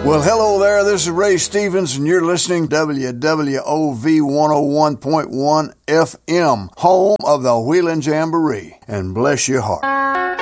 Well, hello there. This is Ray Stevens, and you're listening to WWOV 101.1 FM, home of the Wheeling Jamboree. And bless your heart.